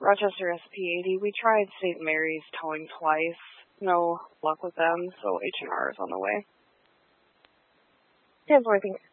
Rochester SP80. We tried St. Mary's towing twice. No luck with them, so H&R is on the way. 10-4, I think.